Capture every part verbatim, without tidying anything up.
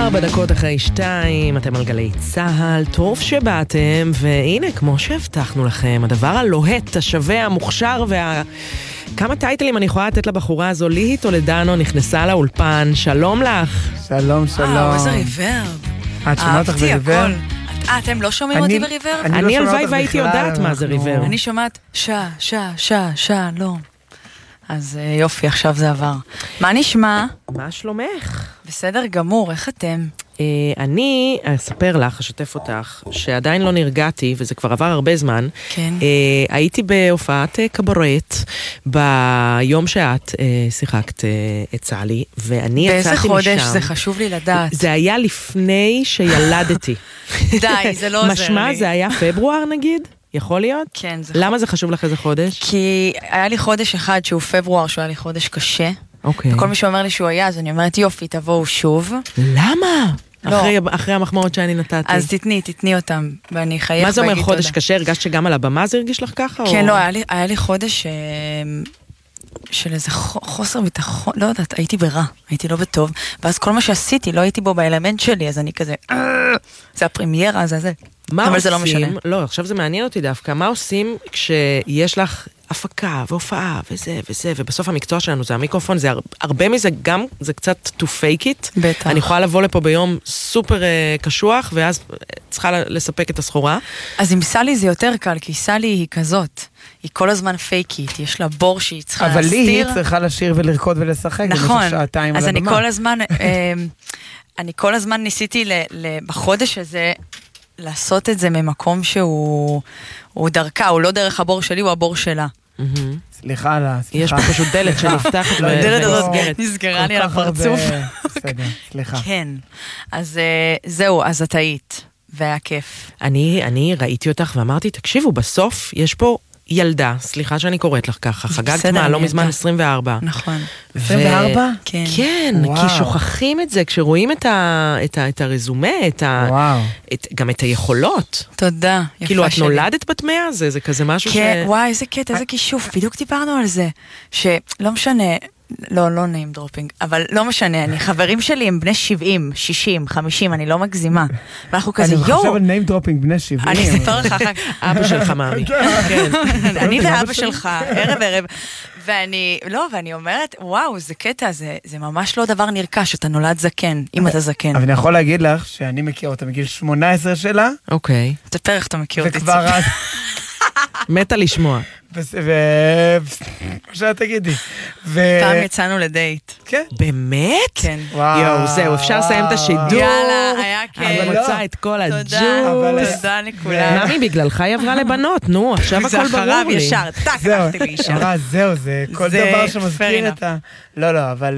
ארבע דקות אחרי שתיים, אתם על גלי צהל, טוב שבאתם, והנה, כמו שהבטחנו לכם, הדבר הלוהט, השווה, המוכשר וה... כמה טייטלים אני יכולה לתת לבחורה הזו, ליהי טולדנו נכנסה לאולפן, שלום לך. שלום, שלום. אה, איזה ריברב. את שומעת אותך בריברב? אה, אתם לא שומעים אותי בריברב? אני הלוואי והייתי יודעת מה זה ריברב. אני שומעת שעה, שעה, שעה, שעה, לא. אז יופי, עכשיו זה עבר. מה נשמע? מה שלומך? בסדר גמור, איך אתם? אני אספר לך, אשתף אותך, שעדיין לא נרגעתי, וזה כבר עבר הרבה זמן. כן. הייתי בהופעת קברט, ביום שאת שיחקת את סלי, ואני יצאתי משם. באיזה חודש? זה חשוב לי לדעת. זה היה לפני שילדתי. די, זה לא עוזר לי. משמע, זה היה פברואר נגיד? יכול להיות? כן. למה זה חשוב לך איזה חודש? כי היה לי חודש אחד שהוא פברואר, שהוא היה לי חודש קשה. אוקיי. וכל מי שאומר לי שהוא היה, אז אני אומרת, יופי, תבואו שוב. למה? לא. אחרי, אחרי המחמאות שאני נתתי. אז תתני, תתני אותם, ואני חייך מה זה אומר להגיד חודש תודה. קשה? הרגשת שגם על הבמה זה הרגיש לך ככה? כן, או... לא, היה לי, היה לי חודש אה, של איזה חוסר ביטחון, לא יודעת, הייתי ברע, הייתי לא בטוב, ואז כל מה שעשיתי, לא הייתי בו באלמנט שלי, אז אני כזה, זה הפרמיירה, זה זה. מה אבל עושים? זה לא משנה. לא, עכשיו זה מעניין אותי דווקא. מה עושים כשיש לך הפקה והופעה וזה וזה, ובסוף המקצוע שלנו זה המיקרופון, זה הרבה מזה גם, זה קצת to fake it. בטח. אני יכולה לבוא לפה ביום סופר uh, קשוח, ואז צריכה לספק את הסחורה. אז עם סלי זה יותר קל, כי סלי היא כזאת. היא כל הזמן פייקית, יש לה בור שהיא צריכה אבל להסתיר. לי היא צריכה לשיר ולרקוד ולשחק. נכון. שעתיים אז על אני הבמה. כל הזמן, אה, אני כל הזמן ניסיתי ל, ל, בחודש הזה, לעשות את זה ממקום שהוא הוא דרכה, הוא לא דרך הבור שלי, הוא הבור שלה. סליחה לה, סליחה. יש פה פשוט דלת שנפתחת הדלת הזאת ונסגרת. נסגרה לי על הפרצוף. בסדר, סליחה. כן. אז זהו, אז את היית, והיה כיף. אני, אני ראיתי אותך ואמרתי, תקשיבו, בסוף יש פה ילדה, סליחה שאני קוראת לך ככה, חגגת מה, לא מזמן עשרים וארבע. נכון. עשרים וארבע? כן. כן, כי שוכחים את זה, כשרואים את ה, את ה, את הרזומה, את ה, וואו. את, גם את היכולות. תודה, יפה שלי. כאילו, את נולדת בת מאה, זה, זה כזה משהו ש... כן, וואי, איזה קטע, איזה כישוף, בדיוק דיברנו על זה, שלא משנה, לא, לא name dropping, אבל לא משנה, אני, חברים שלי הם בני שבעים, שישים, חמישים, אני לא מגזימה, ואנחנו כזה, יואו. אני חושב על name dropping בני שבעים. אני אספר לך אחר כך. אבא שלך מאמי. אני ואבא שלך, ערב ערב, ואני, לא, ואני אומרת, וואו, זה קטע, זה, זה ממש לא דבר נרכש, אתה נולד זקן, אם אתה זקן. אבל אני יכול להגיד לך שאני מכיר אותה מגיל שמונה עשרה שלה. אוקיי. תספר איך אתה מכיר אותי. וכבר אז... מתה לשמוע. ו... עכשיו תגידי. פעם יצאנו לדייט. כן. באמת? כן. יואו, זהו, אפשר לסיים את השידור. יאללה, היה כיף. אני רוצה את כל הג'וס. תודה, תודה לכולם. נמי, בגללך היא עברה לבנות, נו, עכשיו הכל ברור לי. זה אחריו ישר, טק, הלכתי לאישה. אמרה, זהו, זה כל דבר שמזכיר את ה... לא, לא, אבל...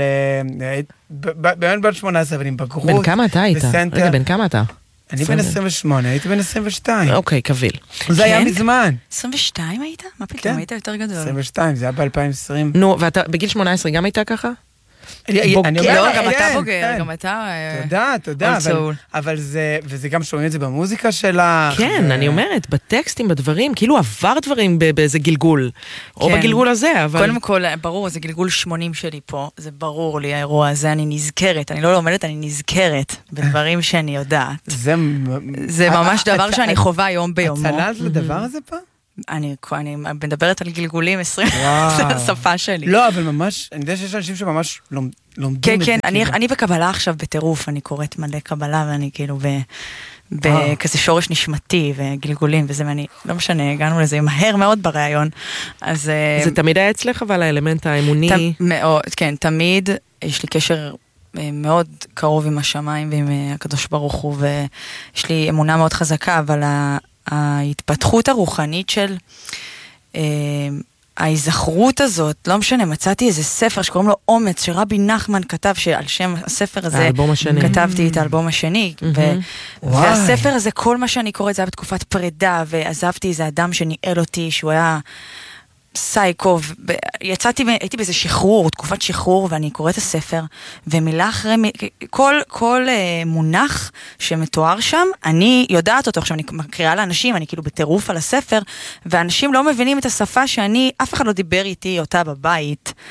באמת בן שמונה עשרה, אבל עם בגרות. בן כמה אתה היית? רגע, בן כמה אתה? אני בן עשרים ושמונה, הייתי בן עשרים ושתיים. אוקיי, קביל. זה היה מזמן. עשרים ושתיים היית? מה פתאום, היית יותר גדול. עשרים ושתיים, זה היה ב-אלפיים ועשרים. נו, ואתה בגיל שמונה עשרה גם הייתה ככה? לא, גם אתה בוגר, גם אתה... תודה, תודה, אבל זה, וזה גם שומעים את זה במוזיקה שלך. כן, אני אומרת, בטקסטים, בדברים, כאילו עבר דברים באיזה גלגול, או בגלגול הזה, אבל... קודם כל, ברור, זה גלגול שמונים שלי פה, זה ברור לי, האירוע הזה, אני נזכרת, אני לא לומדת, אני נזכרת בדברים שאני יודעת. זה ממש דבר שאני חווה יום ביומו. את צללת לדבר הזה פעם? אני, אני מדברת על גלגולים עשרים, זה השפה שלי. לא, אבל ממש, אני יודע שיש אנשים שממש לומדים את זה. כן, כן, אני בקבלה עכשיו בטירוף, אני קוראת מלא קבלה, ואני כאילו בכזה שורש נשמתי, וגלגולים וזה, ואני, לא משנה, הגענו לזה מהר מאוד ברעיון, אז... זה תמיד היה אצלך, אבל האלמנט האמוני... מאוד, כן, תמיד, יש לי קשר מאוד קרוב עם השמיים, ועם הקדוש ברוך הוא, ויש לי אמונה מאוד חזקה, אבל ה... ההתפתחות הרוחנית של אה, ההיזכרות הזאת, לא משנה, מצאתי איזה ספר שקוראים לו אומץ, שרבי נחמן כתב, שעל שם הספר הזה כתבתי את האלבום השני, ו- והספר הזה, כל מה שאני קוראת, זה היה בתקופת פרידה, ועזבתי איזה אדם שניהל אותי, שהוא היה סייקו, יצאתי, הייתי באיזה שחרור, תקופת שחרור, ואני קוראת את הספר, ומילה אחרי, כל, כל uh, מונח שמתואר שם, אני יודעת אותו, עכשיו אני מקריאה לאנשים, אני כאילו בטירוף על הספר, ואנשים לא מבינים את השפה שאני, אף אחד לא דיבר איתי אותה בבית,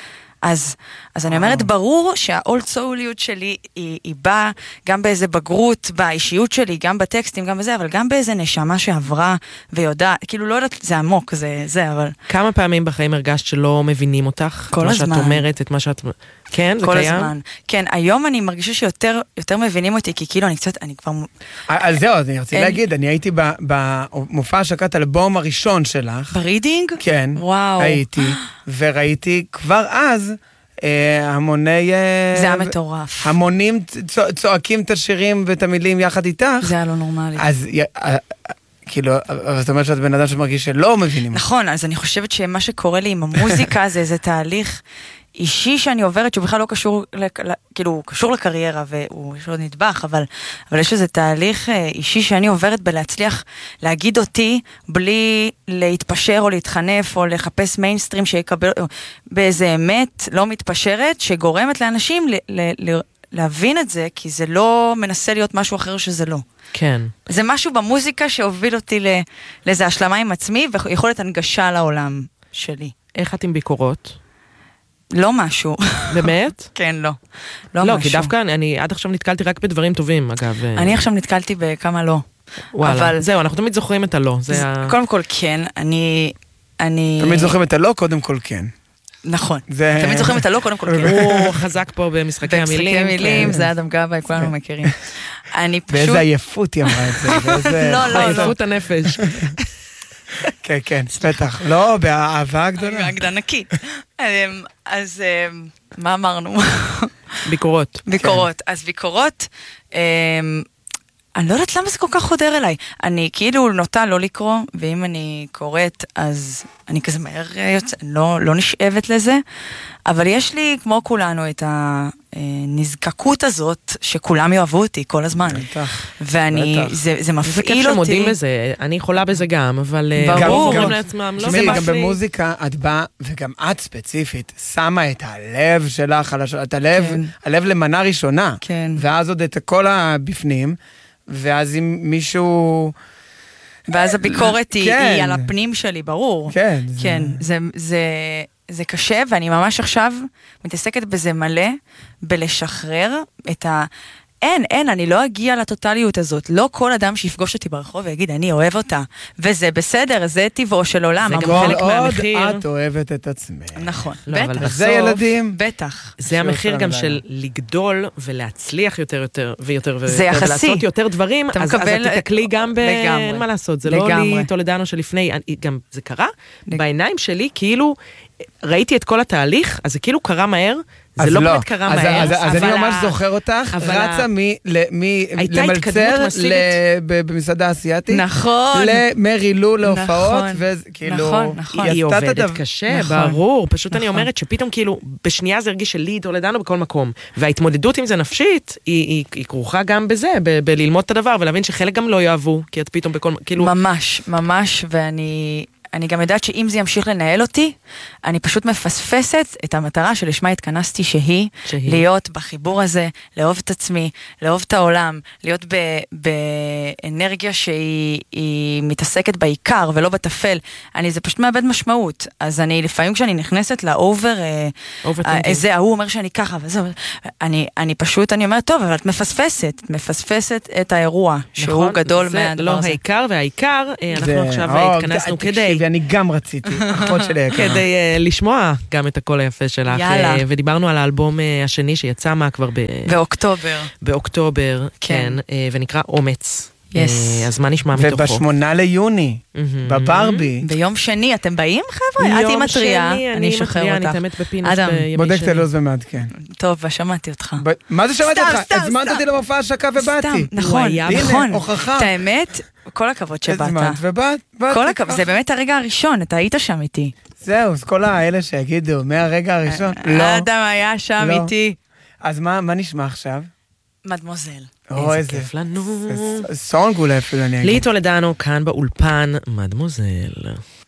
אז, אז אני אומרת, ברור שהאולד סוליות שלי היא, היא באה גם באיזה בגרות, באישיות שלי, גם בטקסטים, גם בזה, אבל גם באיזה נשמה שעברה ויודע, כאילו לא יודעת, זה עמוק, זה, זה, אבל... כמה פעמים בחיים הרגשת שלא מבינים אותך? כל הזמן. מה שאת אומרת, את מה שאת... כן, זה כל קיים? הזמן. כן, היום אני מרגישה שיותר יותר מבינים אותי, כי כאילו אני קצת, אני כבר... אז זהו, אני רציתי להגיד, אני הייתי במופע השקת אלבום הראשון שלך. ברידינג? כן. וואו. הייתי, וראיתי כבר אז המוני... זה היה מטורף. המונים צועקים את השירים ואת המילים יחד איתך. זה היה לא נורמלי. אז... כאילו, זאת אומרת שאת בן אדם שמרגיש שלא מבינים. נכון, אז אני חושבת שמה שקורה לי עם המוזיקה זה איזה תהליך אישי שאני עוברת, שהוא בכלל לא קשור, כאילו, הוא קשור לקריירה, והוא יש לו נדבך, אבל, אבל יש איזה תהליך אישי שאני עוברת בלהצליח להגיד אותי, בלי להתפשר או להתחנף, או לחפש מיינסטרים שיקבל, באיזה אמת לא מתפשרת, שגורמת לאנשים ל, ל, ל, להבין את זה, כי זה לא מנסה להיות משהו אחר שזה לא. כן. זה משהו במוזיקה שהוביל אותי לא, לאיזה השלמה עם עצמי, ויכולת הנגשה לעולם שלי. איך את עם ביקורות? לא משהו. באמת? כן, לא. לא, לא, משהו. כי דווקא אני עד עכשיו נתקלתי רק בדברים טובים, אגב. אני עכשיו נתקלתי בכמה לא. וואלה, אבל... זהו, אנחנו תמיד זוכרים את הלא. זה ה... קודם כל כן, אני... אני... תמיד זוכרים את הלא, קודם כל כן. נכון. זה... תמיד זוכרים את הלא, קודם כל כן. הוא חזק פה במשחקי המילים. במשחקי מילים, זה אדם גבאי, כולנו מכירים. אני פשוט... באיזה עייפות היא אמרה את זה. לא, לא, לא. עייפות הנפש. כן, כן, בטח. לא, באהבה גדולה. באהבה ענקית. אז מה אמרנו? ביקורות. ביקורות. אז ביקורות, אני לא יודעת למה זה כל כך חודר אליי. אני כאילו נוטה לא לקרוא, ואם אני קוראת, אז אני כזה מהר יוצא, לא, לא נשאבת לזה, אבל יש לי, כמו כולנו, את הנזקקות הזאת, שכולם יאהבו אותי כל הזמן. בטח. ואני, בטח. זה, זה מפעיל אותי. זה כיף שמודים בזה, אני יכולה בזה גם, אבל... ברור. גם לעצמם, לא זה מפעיל. גם במוזיקה, את באה, וגם את ספציפית, שמה את הלב שלך, את הלב, כן. הלב למנה ראשונה. כן. ואז עוד את כל הבפנים, ואז אם מישהו... ואז הביקורת כן. היא, היא על הפנים שלי, ברור. כן. כן, זה, זה, זה קשה, ואני ממש עכשיו מתעסקת בזה מלא, בלשחרר את ה... אין, אין, אני לא אגיע לטוטליות הזאת. לא כל אדם שיפגוש אותי ברחוב ויגיד, אני אוהב אותה. וזה בסדר, זה טבעו של עולם. זה גם חלק מהמחיר. עוד את אוהבת את עצמך. נכון, לא, בטח. זה ילדים. בטח. זה המחיר גם של לגדול ולהצליח יותר יותר ויותר ויותר. זה יחסי. ולעשות יותר דברים, אז את תתקלי גם ב... לגמרי. אין מה לעשות, זה לא לי טולדנו שלפני, גם זה קרה בעיניים שלי, כאילו ראיתי את כל התהליך, אז זה כאילו קרה מהר, זה לא באמת קרה מהר. אז אני ממש זוכר אותך, רצה למלצר במסעדה אסיאטית, נכון. למרי לו להופעות, וכאילו, היא עובדת קשה, ברור, פשוט אני אומרת שפתאום כאילו, בשנייה זה הרגיש שלי טולדנו בכל מקום, וההתמודדות עם זה נפשית, היא כרוכה גם בזה, בללמוד את הדבר, ולהבין שחלק גם לא יאהבו, כי את פתאום בכל, כאילו... ממש, ממש, ואני... אני גם יודעת שאם זה ימשיך לנהל אותי, אני פשוט מפספסת את המטרה שלשמה התכנסתי שהיא, שהיא. להיות בחיבור הזה, לאהוב את עצמי, לאהוב את העולם, להיות ב, באנרגיה שהיא מתעסקת בעיקר ולא בטפל. אני, זה פשוט מאבד משמעות. אז אני לפעמים כשאני נכנסת לאובר, איזה, ההוא אומר שאני ככה, וזה, אני, אני פשוט, אני אומרת, טוב, אבל את מפספסת, את מפספסת את האירוע, שהוא נכון, גדול מהדבר הזה. זה לא העיקר, והעיקר, אנחנו עכשיו התכנסנו כדי... ואני גם רציתי, אחות שלי יקרה. כדי לשמוע גם את הקול היפה שלך. יאללה. ודיברנו על האלבום השני שיצא מה כבר ב... באוקטובר. באוקטובר, כן, ונקרא אומץ. Yes. אז מה נשמע מתוכו? ובשמונה ליוני, בברבי. ביום שני, אתם באים חבר'ה? את עם מטריה, אני אשחרר אותך. אני תמת בפינוס אדם, בודק את הלו"ז ומעדכן. טוב, שמעתי אותך. מה זה שמעתי אותך? הזמנת אותי למופע השקה ובאתי. נכון, נכון. הוכחה. את האמת, כל הכבוד שבאת. הזמנת ובאת. כל הכבוד, זה באמת הרגע הראשון, אתה היית שם איתי. זהו, אז כל האלה שיגידו, מהרגע הראשון, לא. אדם היה שם איתי. אז מה נשמע עכשיו? מדמוזל. איזה כיף לנו. סונג אולי אפילו אני אגיד. לי טולדנו כאן באולפן, מדמוזל.